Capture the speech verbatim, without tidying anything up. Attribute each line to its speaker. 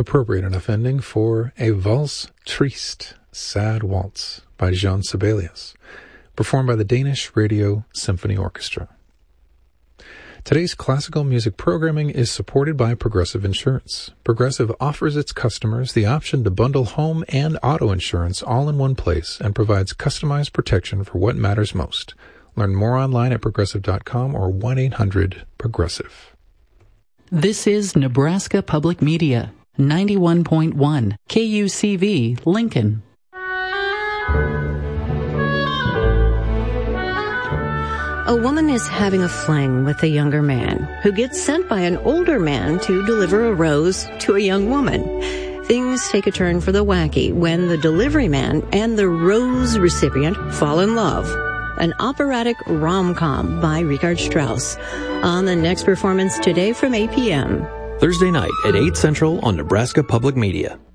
Speaker 1: appropriate enough ending for A Valse Triste, Sad Waltz by Jean Sibelius, performed by the Danish Radio Symphony Orchestra. Today's classical music programming is supported by Progressive Insurance. Progressive offers its customers the option to bundle home and auto insurance all in one place and provides customized protection for what matters most. Learn more online at progressive dot com or one eight hundred progressive.
Speaker 2: This is Nebraska Public Media, ninety-one point one K U C V, Lincoln.
Speaker 3: A woman is having a fling with a younger man who gets sent by an older man to deliver a rose to a young woman. Things take a turn for the wacky when the delivery man and the rose recipient fall in love. An operatic rom-com by Richard Strauss on the next performance today from eight p.m.
Speaker 4: Thursday night at eight Central on Nebraska Public Media.